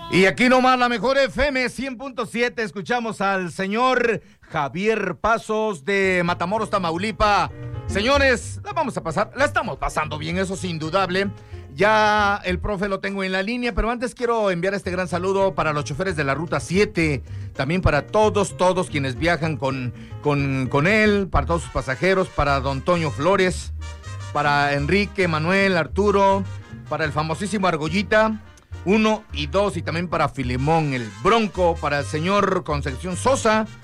Y aquí nomás la mejor FM 100.7, escuchamos al señor Javier Pasos de Matamoros, Tamaulipas. Señores, la estamos pasando bien, eso es indudable. Ya el profe lo tengo en la línea, pero antes quiero enviar este gran saludo para los choferes de la Ruta 7, también para todos quienes viajan con él, para todos sus pasajeros, para don Toño Flores, para Enrique, Manuel, Arturo, para el famosísimo Argollita 1 y 2, y también para Filemón, el Bronco, para el señor Concepción Sosa,